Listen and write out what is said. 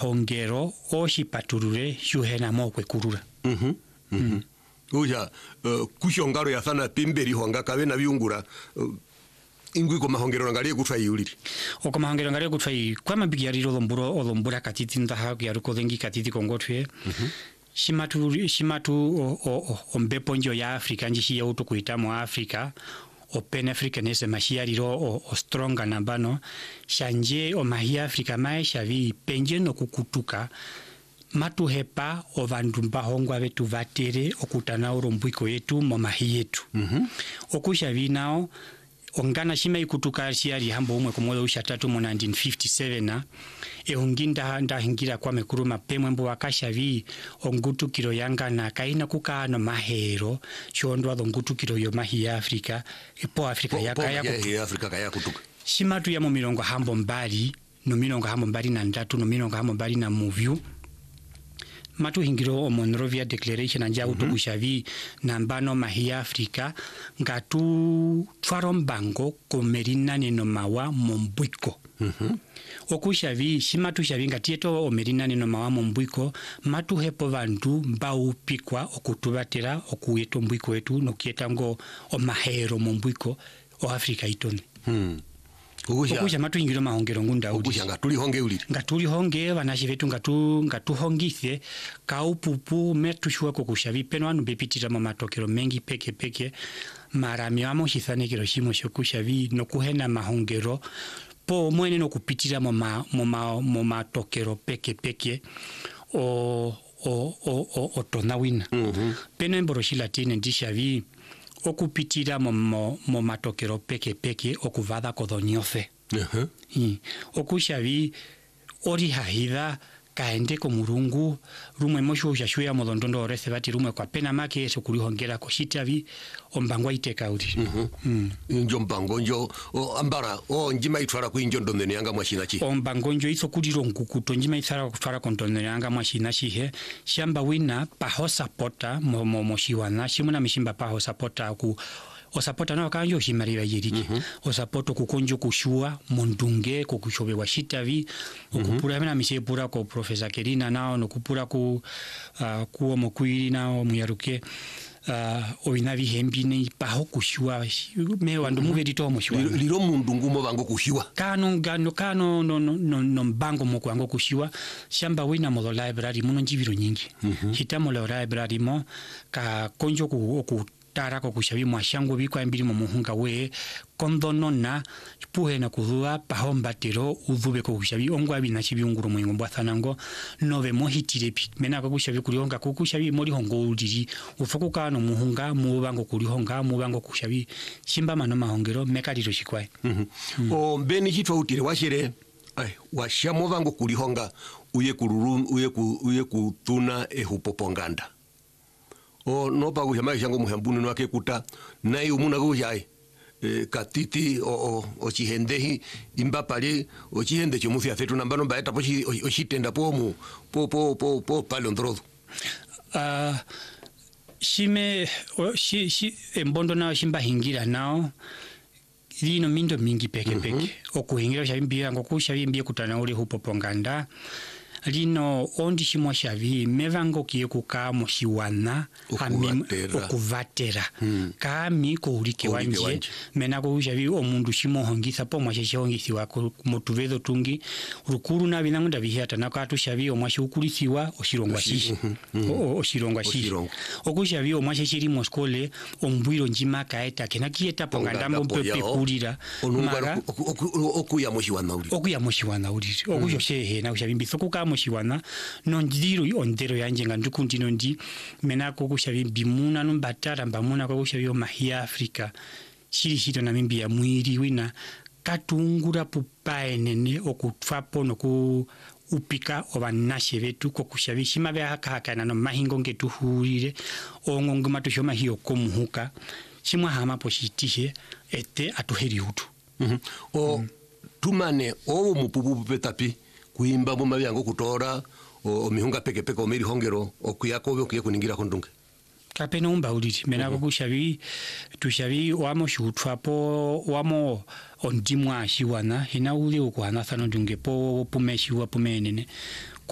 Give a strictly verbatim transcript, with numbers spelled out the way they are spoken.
mahongero o shipaturure shuhena mo kwekurura. Mhm. Mhm. Mm. Uja uh, kushongaro ya sana pimberi honga kabena biungura uh, ingwi ko mahongero ngaliye kutwa yuliri. O ko mahongero ngaliye kutwa yi kwa mabigari ro lomburo o lombura katiti ndaha ya ruko dengi katiti kongotwe. Mhm. Shimatu shimatu o, o, o mbepo njo ya Afrika njishi ya utu kuita mo Afrika o pen africanese mashiariro o, o stronga nambano shanje o mahia Afrika mae shavi penje no kukutuka matu hepa o vandumba hongwa vetu vatere okutana urombuiko yetu mo mahi yetu. Mhm. Okushavi nao ongana shima ikutuka shiari hambo umwe kumodo ushatatu mo nineteen fifty-seven na e hunginda nda hingira kwa mekuru mapemwe mbo wakashavi ongutu kiro yanga na kaina kuka no mahero shondwa dongutu kiro yo mahi ya Afrika ipo Afrika po, ya kaya kutuka ya Afrika kaya kutuka shimatu ya mo milongo hambo mbali no milongo hambo mbali na ndatu no milongo hambo mbali na movie matu hingiro o Monrovia Declaration anja mm -hmm. utukushavi nambano mahia Afrika ngatu twarombango komerina neno mawa mombwiko. Mhm. Mm okushavi shimatu shavi ngatieto omerina neno mawa mombwiko matu hepo vandu mbaupikwa okutubatera okuyeto mbwiko wetu nokietango o mahero mombwiko o Afrika itone. Mhm. Okusha okusha matu ingiro mahongero ngunda udi. Okusha ngatuli honge uliri. Ngatuli honge banashi vetu ngatu ngatu hongise ka upupu metushwa kokushavi peno anu bepitira mu matokero mengi peke peke marami amo shisanekero shimo shokushavi no kuhena mahongero po mwene no kupitira mu ma mu matokero peke peke o o o o otonawina. Mhm. Peno emboroshi latine ndishavi okupitira mo mo matokero peke peke okuvada kodonyofe. Mhm. Uh-huh. Okushavi ori hahida kaende ko murungu rumwe mosho ushashuya modondondo orese bati rumwe kwa pena make eso kuri hongera ko shitavi ombangwa iteka uri. Mhm. Mm. Njo mbango njo o ambara o njima itwara ku injo ndondene yanga mwashina chi. Ombango njo iso kuri ronkukuto njima itwara kutwara kontondene yanga mwashina chihe shamba wina paho sapota mo mo moshiwana shimuna mishimba paho sapota ku osapota na kanjo shimarira yiriki. Mm -hmm. Osapoto kukonjo kushua mondunge kokushobe wa shitavi okupura mm -hmm. na mishepura ko professor Kerina nao no kupura ku uh, ku mokuiri nao muyaruke uh, oinavi hembine paho kushua me wandu muverito moshua liro mundungu mo bango kushua kano gano kano no no no, no mbango mo kwango kushua shamba wina mo library muno njiviro nyingi. Mm -hmm. Hitamo library mo ka konjo ku, ku tarako kushavi mwashango bikwa mbiri mu muhunga we kondono na puhe na kudua pahomba tero udhube ko kushavi ongwa bina chibiunguru mu mbwathanango nove mohitirepi mena ko kushavi kulionga ko kushavi mori hongo udiri ufukuka no muhunga mu bango kulihonga mu bango kushavi shimba mano mahongero mekaliro shikwae. Mhm. Mm. O mbeni hitwa utire washere ai washamo bango kulihonga uye kururu uye ku uye kutuna ehupoponganda. O no pagu hama shango muhambunu no akekuta nai umuna go jai e, katiti o o, o chihendehi imba pale o chihende chomufi afetu nambano baeta pochi o chitenda po mu po po po po palondrodo. Ah uh, shime o shi shi embondo na shimba hingira nao lino mindo mingi peke peke. Mm -hmm. Okuhingira shabimbia ngokusha bimbia kutana uri hupoponganda lino ondi shimwa shavi mevango kie kuka moshiwana okuvatera. Hmm. Kami ko urike wanje, wanje. Mena ko shavi omundu shimo hongisa po mwashe hongisiwa ko motuvedo tungi rukuru na binangu ndabihata nakatu shavi omwashe ukulisiwa oshirongwa shishi. Mm -hmm. Oshirongwa shishi. Okushavi omwashe shiri moskole ombwiro njima kaeta kenakieta pongandambo pepe kurira mara okuya moshiwana uri. Okuya moshiwana uri. Okusho shehe na ushavi bisokuka moshiwana no ndiro ondero yanje ngandukundi no ndi menako kushavi bimuna no batara mbamuna ko kushavi o mahia Afrika shiri shito na mimbi ya mwiri wina katungura pupae nene okutwapo no ku upika obanashe betu ko kushavi shima be haka haka na no mahingo ngetu hurire ongongo matushoma hiyo komuhuka shimwa hama poshitishe ete atuheri hutu. Mhm. O mm. tumane o mupupu petapi kuimba mu mabyango kutora o mihunga peke peke o meri hongero o kuyako okuye kuningira kondunge kapena umba uliti mena ko kushavi tushavi wamo shutwapo wamo ondimwa shiwana hina uli ukwana thano dunge po pumeshiwa pumenene